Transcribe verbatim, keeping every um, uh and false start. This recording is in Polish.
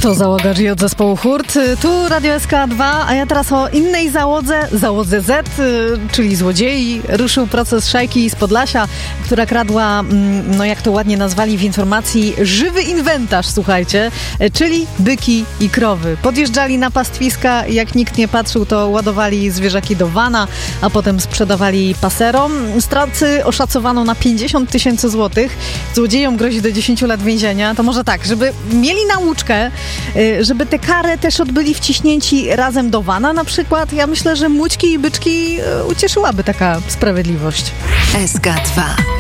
To załoga G od zespołu Hurt. Tu Radio S K dwa, a ja teraz o innej załodze, załodze Z, czyli złodziei. Ruszył proces szajki z Podlasia, która kradła, no jak to ładnie nazwali w informacji, żywy inwentarz, słuchajcie, czyli byki i krowy. Podjeżdżali na pastwiska, jak nikt nie patrzył, to ładowali zwierzaki do wana, a potem sprzedawali paserom. Straty oszacowano na pięćdziesiąt tysięcy złotych. Złodziejom grozi do dziesięciu lat więzienia. To może tak, żeby mieli nauczkę, żeby tę karę też odbyli wciśnięci razem do wana na przykład. Ja myślę, że mućki i byczki ucieszyłaby taka sprawiedliwość. S K dwa.